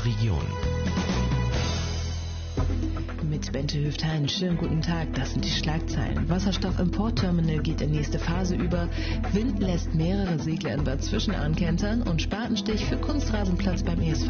unserer Region. Mit Bente Hüfthein, schönen guten Tag, das sind die Schlagzeilen. Wasserstoff-Importterminal geht in nächste Phase über, Wind lässt mehrere Segler in Bad Zwischenahn kentern und Spatenstich für Kunstrasenplatz beim ESV.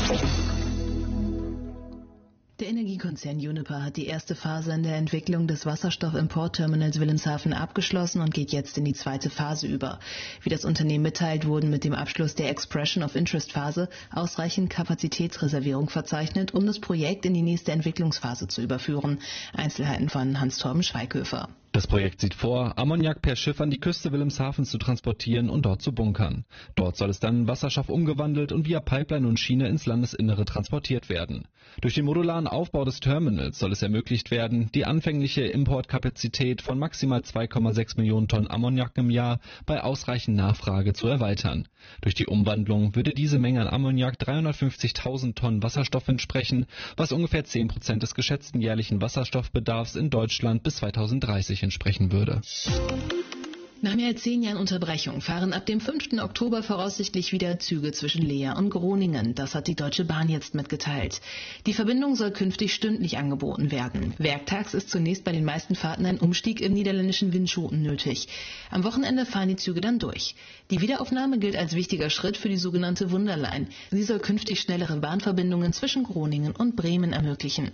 Der Energiekonzern Uniper hat die erste Phase in der Entwicklung des Wasserstoff-Importterminals Wilhelmshaven abgeschlossen und geht jetzt in die zweite Phase über. Wie das Unternehmen mitteilt, wurden mit dem Abschluss der Expression of Interest Phase ausreichend Kapazitätsreservierung verzeichnet, um das Projekt in die nächste Entwicklungsphase zu überführen. Einzelheiten von Hans-Torben Schweighöfer. Das Projekt sieht vor, Ammoniak per Schiff an die Küste Wilhelmshavens zu transportieren und dort zu bunkern. Dort soll es dann in Wasserstoff umgewandelt und via Pipeline und Schiene ins Landesinnere transportiert werden. Durch den modularen Aufbau des Terminals soll es ermöglicht werden, die anfängliche Importkapazität von maximal 2,6 Millionen Tonnen Ammoniak im Jahr bei ausreichend Nachfrage zu erweitern. Durch die Umwandlung würde diese Menge an Ammoniak 350.000 Tonnen Wasserstoff entsprechen, was ungefähr 10% des geschätzten jährlichen Wasserstoffbedarfs in Deutschland bis 2030 entsprechen würde. Nach mehr als 10 Jahren Unterbrechung fahren ab dem 5. Oktober voraussichtlich wieder Züge zwischen Leer und Groningen. Das hat die Deutsche Bahn jetzt mitgeteilt. Die Verbindung soll künftig stündlich angeboten werden. Werktags ist zunächst bei den meisten Fahrten ein Umstieg im niederländischen Winschoten nötig. Am Wochenende fahren die Züge dann durch. Die Wiederaufnahme gilt als wichtiger Schritt für die sogenannte Wunderline. Sie soll künftig schnellere Bahnverbindungen zwischen Groningen und Bremen ermöglichen.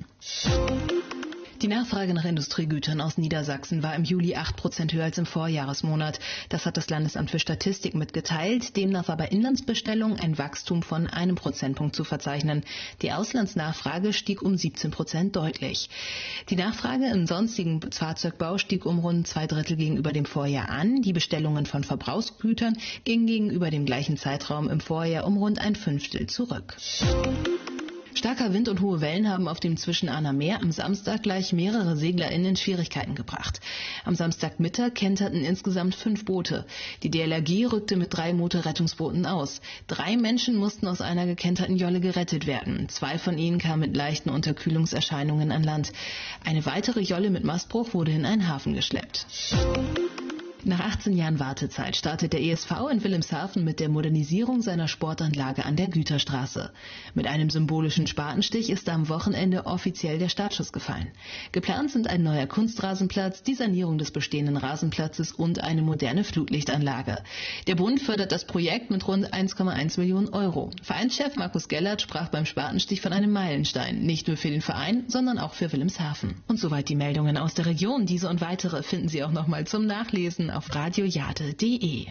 Die Nachfrage nach Industriegütern aus Niedersachsen war im Juli 8% höher als im Vorjahresmonat. Das hat das Landesamt für Statistik mitgeteilt. Demnach war bei Inlandsbestellungen ein Wachstum von 1 Prozentpunkt zu verzeichnen. Die Auslandsnachfrage stieg um 17% deutlich. Die Nachfrage im sonstigen Fahrzeugbau stieg um rund 2/3 gegenüber dem Vorjahr an. Die Bestellungen von Verbrauchsgütern gingen gegenüber dem gleichen Zeitraum im Vorjahr um rund 1/5 zurück. Starker Wind und hohe Wellen haben auf dem Zwischenahner Meer am Samstag gleich mehrere SeglerInnen in Schwierigkeiten gebracht. Am Samstagmittag kenterten insgesamt 5 Boote. Die DLRG rückte mit 3 Motorrettungsbooten aus. 3 Menschen mussten aus einer gekenterten Jolle gerettet werden. 2 von ihnen kamen mit leichten Unterkühlungserscheinungen an Land. Eine weitere Jolle mit Mastbruch wurde in einen Hafen geschleppt. Nach 18 Jahren Wartezeit startet der ESV in Wilhelmshaven mit der Modernisierung seiner Sportanlage an der Güterstraße. Mit einem symbolischen Spatenstich ist am Wochenende offiziell der Startschuss gefallen. Geplant sind ein neuer Kunstrasenplatz, die Sanierung des bestehenden Rasenplatzes und eine moderne Flutlichtanlage. Der Bund fördert das Projekt mit rund 1,1 Millionen Euro. Vereinschef Markus Gellert sprach beim Spatenstich von einem Meilenstein, nicht nur für den Verein, sondern auch für Wilhelmshaven. Und soweit die Meldungen aus der Region. Diese und weitere finden Sie auch nochmal zum Nachlesen auf radiojade.de.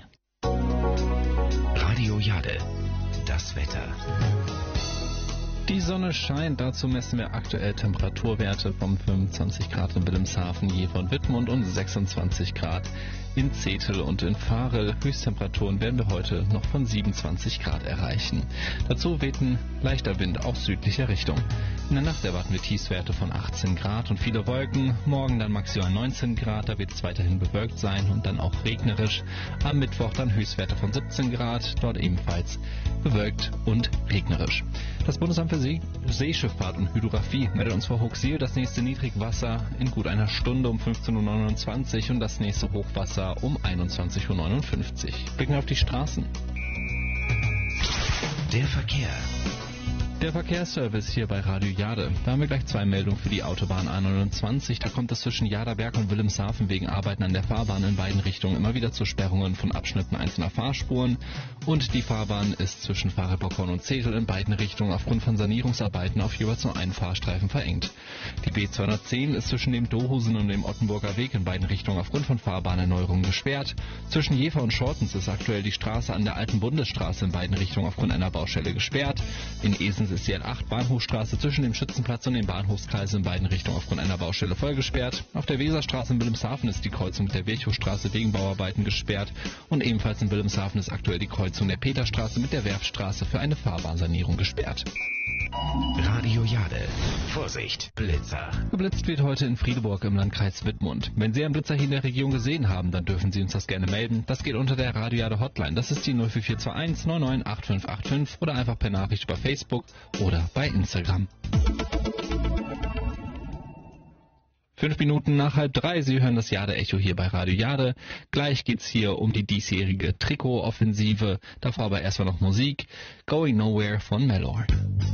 Radio Jade, das Wetter. Die Sonne scheint, dazu messen wir aktuell Temperaturwerte von 25 Grad in Wilhelmshaven, Jever und Wittmund und 26 Grad in Zetel und in Varel. Höchsttemperaturen werden wir heute noch von 27 Grad erreichen. Dazu weht ein leichter Wind aus südlicher Richtung. In der Nacht erwarten wir Tiefstwerte von 18 Grad und viele Wolken. Morgen dann maximal 19 Grad, da wird es weiterhin bewölkt sein und dann auch regnerisch. Am Mittwoch dann Höchstwerte von 17 Grad, dort ebenfalls bewölkt und regnerisch. Das Bundesamt für Seeschifffahrt und Hydrographie meldet uns vor Hochsiel das nächste Niedrigwasser in gut einer Stunde um 15:29 Uhr und das nächste Hochwasser um 21:59 Uhr. Blicken wir auf die Straßen. Der Verkehr. Der Verkehrsservice hier bei Radio Jade. Da haben wir gleich 2 Meldungen für die Autobahn A29. Da kommt es zwischen Jaderberg und Wilhelmshaven wegen Arbeiten an der Fahrbahn in beiden Richtungen immer wieder zu Sperrungen von Abschnitten einzelner Fahrspuren. Und die Fahrbahn ist zwischen Varelbockhorn und Zetel in beiden Richtungen aufgrund von Sanierungsarbeiten auf jeweils nur einen Fahrstreifen verengt. Die B210 ist zwischen dem Dohusen und dem Ottenburger Weg in beiden Richtungen aufgrund von Fahrbahnerneuerungen gesperrt. Zwischen Jever und Schortens ist aktuell die Straße an der alten Bundesstraße in beiden Richtungen aufgrund einer Baustelle gesperrt. In Esens ist die L8 Bahnhofstraße zwischen dem Schützenplatz und dem Bahnhofskreis in beiden Richtungen aufgrund einer Baustelle voll gesperrt. Auf der Weserstraße in Wilhelmshaven ist die Kreuzung der Virchowstraße wegen Bauarbeiten gesperrt und ebenfalls in Wilhelmshaven ist aktuell die Kreuzung der Peterstraße mit der Werftstraße für eine Fahrbahnsanierung gesperrt. Radio Jade. Vorsicht, Blitzer. Geblitzt wird heute in Friedeburg im Landkreis Wittmund. Wenn Sie einen Blitzer hier in der Region gesehen haben, dann dürfen Sie uns das gerne melden. Das geht unter der Radio Jade Hotline. Das ist die 04421 998585 oder einfach per Nachricht über Facebook oder bei Instagram. 5 Minuten nach 2:30, Sie hören das Jade-Echo hier bei Radio Jade. Gleich geht's hier um die diesjährige Trikot-Offensive. Davor aber erstmal noch Musik. Going Nowhere von Mellor.